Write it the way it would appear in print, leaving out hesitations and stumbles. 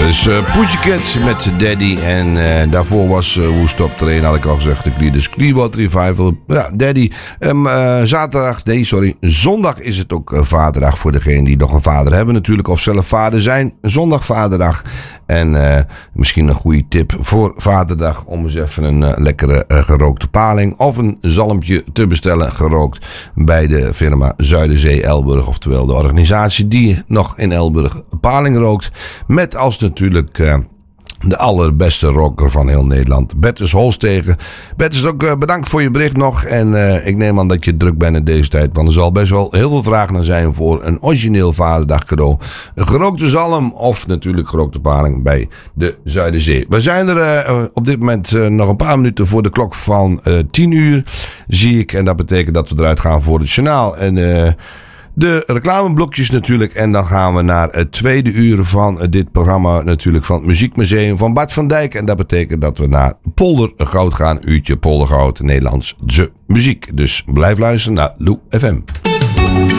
Dus Pussycat met Daddy. En daarvoor was Who Stop Train, had ik al gezegd. De Creedence Clearwater Revival. Ja, Daddy. Zondag is het ook vaderdag voor degenen die nog een vader hebben natuurlijk. Of zelf vader zijn. Zondag vaderdag. En misschien een goede tip voor vaderdag. Om eens even een lekkere gerookte paling. Of een zalmpje te bestellen gerookt. Bij de firma Zuiderzee Elburg. Oftewel de organisatie die nog in Elburg paling rookt. Met als natuurlijk de allerbeste rocker van heel Nederland, Bertus Holstegen. Bertus, ook bedankt voor je bericht nog. En ik neem aan dat je druk bent in deze tijd. Want er zal best wel heel veel vraag naar zijn voor een origineel vaderdag cadeau. Een gerookte zalm of natuurlijk gerookte paling bij de Zuiderzee. We zijn er op dit moment nog een paar minuten voor de klok van 10 uur. Zie ik. En dat betekent dat we eruit gaan voor het journaal. En de reclameblokjes natuurlijk. En dan gaan we naar het tweede uur van dit programma natuurlijk van het Muziekmuseum van Bart van Dijk. En dat betekent dat we naar Poldergoud gaan. Uurtje Poldergoud, Nederlandse muziek. Dus blijf luisteren naar Lou FM.